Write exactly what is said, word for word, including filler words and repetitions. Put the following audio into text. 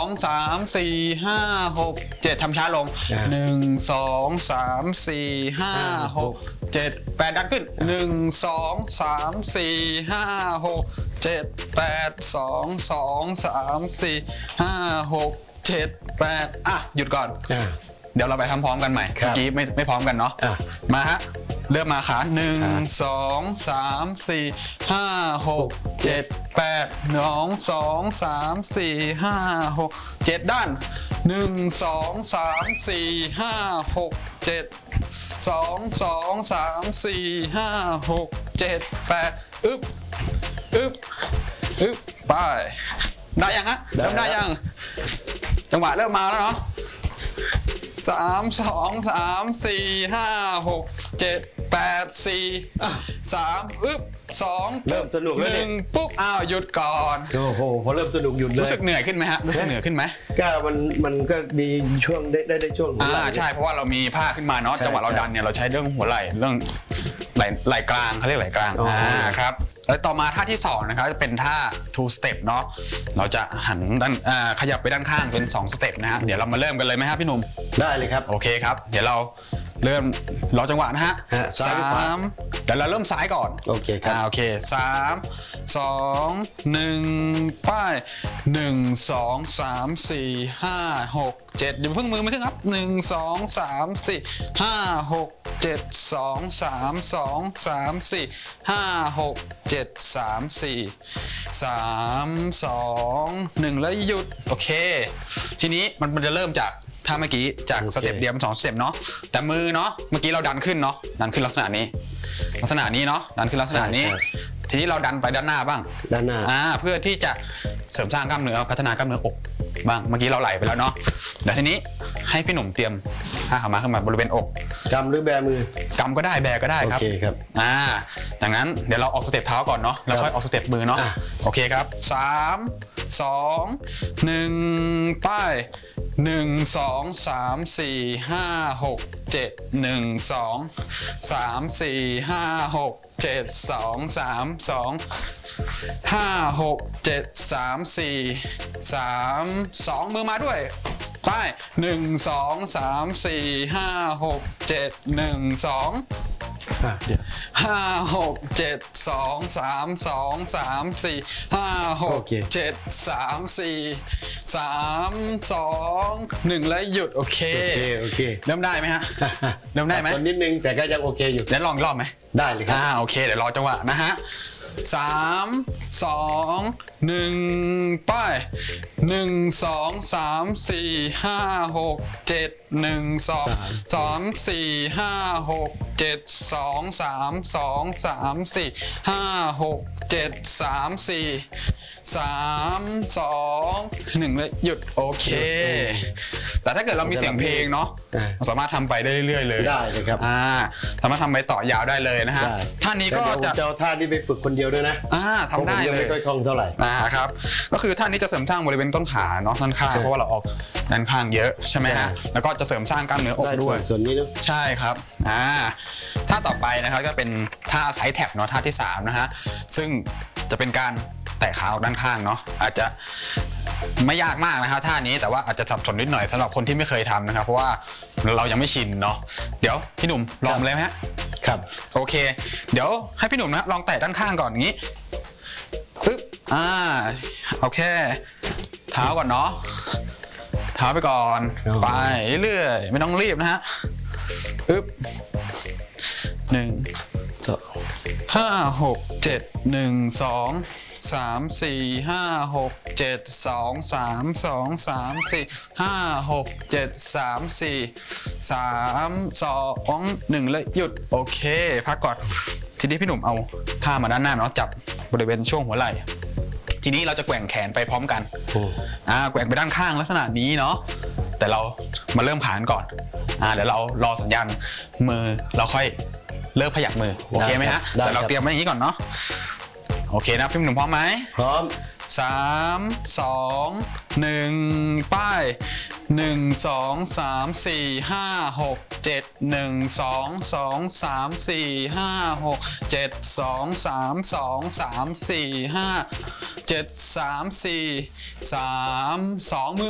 องสามสี่ห้าหกเจ็ดทำช้าลงหนึ่งสองสามสี่ห้าหกเจ็ดแปดดันขึ้นหนึ่งสองสามสี่ห้าหกเจ็ดแปดสองสองสามสี่ห้าหกเจ็ดแปดอ่ะหยุดก่อนเดี๋ยวเราไปทำพร้อมกันใหม่เมื่อกี้ไม่ไม่พร้อมกันเนาะมาฮะเริ่มมาขาหนึ่งสองสามสี่ห้าหกเจ็ดแปดหนึ่งสองสามสี่ห้าหกเจ็ดด้านหนึ่งสองสามสี่ห้าหกเจ็ดสองสองสามสี่ห้าหกเจ็ดแปดอึ๊บอึ๊บอึ๊บไปได้ยังฮะเริ่มได้ยังจังหวะเริ่มมาแล้วเนาะสามสองสามสี่ห้าหกเจ็ดแปดสี่สามอึ๊บสองเริ่มสนุกแล้วหนึ่งปุ๊บอ้าวหยุดก่อนโอ้โหพอเริ่มสนุกหยุดเลยรู้สึกเหนื่อยขึ้นไหมฮะรู้สึกเหนื่อยขึ้นไหมก็มันมันก็มีช่วงได้ได้ได้ช่วงอ่าใช่เพราะว่าเรามีผ้าขึ้นมาเนาะจังหวะเราดันเนี่ยเราใช้เรื่องหัวไหล่เรื่องไหล่ไหล่กลางเขาเรียกไหล่กลางอ่าครับแล้วต่อมาท่าที่สองนะครับจะเป็นท่า two step เนาะเราจะหันด้านขยับไปด้านข้างเป็นสองสเต็ปนะฮะเดี๋ยวเรามาเริ่มกันเลยไหมครับพี่หนุ่มได้เลยครับโอเคครับเดี๋ยวเราเริ่มรอจังหวะนะฮะสามเดี๋ยวเราเริ่มซ้ายก่อนโอเคครับโอเคสามสองหนึ่งป้ายหนึ่งสองสามสี่ห้าหกเจ็ดอย่าเพิ่งมือไม่ขึ้นครับหนึ่งสองสามสี่ห้าหกเจ็ดสองสามสองสามสี่ห้าหกเจ็ดสามสี่สามสองหนึ่งแล้วหยุดโอเคทีนี้มันมันจะเริ่มจากถ้าเมื่อกี้จากสเต็ปเดียวสองสเต็ปเนาะแต่มือเนาะเมื่อกี้เราดันขึ้นเนาะดันขึ้นลักษณะนี้ลักษณะนี้เนาะดันขึ้นลักษณะนี้ทีนี้เราดันไปด้านหน้าบ้างด้านหน้าอ่าเพื่อที่จะเสริมสร้างกล้ามเนื้อพัฒนากล้ามเนื้ออกบ้างเมื่อกี้เราไหลไปแล้วเนาะเดี๋ยวทีนี้ให้พี่หนุ่มเตรียมผ้าขาวม้าขึ้นมาบริเวณอกกำหรือแบมือกำก็ได้แบก็ได้ครับโอเคครับอ่าดังนั้นเดี๋ยวเราออกสเต็ปเท้าก่อนเนาะแล้วค่อยออกสเต็ปมือเนาะโอเคครับสามสองหนึ่งไปหนึ่งสองสามสี่ห้าหกเจ็ดหนึ่งสองสามสี่ห้าหกเจ็ดสองสามสองห้าหกเจ็ดสามสี่สามสองมือมาด้วยไปหนึ่งสองสามสี่ห้าหกเจ็ดหนึ่งสองห้าหกเจ็ดสองสามสองสามสี่ห้าหกเจ็ดสามสี่สามสองหนึ่งแล้วหยุดโอเคโอเคเริ่มได้ไหมฮะเริ่มได้ไหมนิดนึงแต่ก็ยังโอเคอยู่แล้วลองอีกรอบไหมได้เลยครับอ่าโอเคเดี๋ยวรอจังหวะนะฮะสามสองหนึ่งไปหนึ่งสองสามสี่ห้าหกเจ็ดหนึ่งสองสามสี่ห้าหกเจ็ดสองสามสองสามสี่ห้าหกเจ็ดสามสี่สามสองหนึ่งแล้วหยุดโอเคแต่ถ้าเกิดเรามีเสียงเพลงเนาะสามารถทำไปได้เรื่อยๆเลยได้เลยครับอ่าสามารถทำไปต่อยาวได้เลยนะฮะท่านี้ก็จะเจ้าท่านี้ไปฝึกคนเดียวด้วยนะอ่าทำได้เลยไม่ค่อยคล่องเท่าไหร่อ่าครับก็คือท่านี้จะเสริมสร้างบริเวณต้นขาเนาะด้านข้างเพราะว่าเราออกด้านข้างเยอะใช่ไหมฮะแล้วก็จะเสริมสร้างกล้ามเนื้ออกด้วยส่วนนี้นะใช่ครับอ่าท่าต่อไปนะครับก็เป็นท่าไซด์แท็บเนาะท่าที่สามนะฮะซึ่งจะเป็นการแตะขาออกด้านข้างเนาะอาจจะไม่ยากมากนะครับท่านี้แต่ว่าอาจจะสับสนนิดหน่อยสำหรับคนที่ไม่เคยทำนะครับเพราะว่าเรายังไม่ชินเนาะเดี๋ยวพี่หนุ่มลองเลยไหมฮะครับโอเคเดี๋ยวให้พี่หนุ่มนะลองแตะด้านข้างก่อนอย่างนี้ปึ๊บอ่าโอเคเท้าก่อนเนาะเท้าไปก่อนไปเรื่อยไม่ต้องรีบนะฮะปึ๊บหนึ่งสองห้าหกเจ็ดหนึ่งสองสามสี่ห้าหกเจ็ดสองสามสองสามสี่ห้าหกเจ็ดสามสี่สามสองหนึ่งแล้วหยุดโอเคพักก่อนทีนี้พี่หนุ่มเอาผ้ามาด้านหน้าเนาะจับบริเวณช่วงหัวไหล่ทีนี้เราจะแกว่งแขนไปพร้อมกันอ่าแกว่งไปด้านข้างลักษณะนี้เนาะแต่เรามาเริ่มผ่านก่อนอ่าเดี๋ยวเรารอสัญญาณมือเราค่อยเริ่มขยับมือโอเคไหมฮะแต่เราเตรียมไว้อย่างนี้ก่อนเนาะโอเคนะพี่หนุ่มพร้อมไหมพร้อมสามสองหนึ่งป้ายหนึ่งสองสามสี่ห้าหกเจ็ดหนึ่งสองสองสามสี่ห้าหกเจ็ดสองสามสองสามสี่ห้าเจ็ดสามสี่สามสองมือ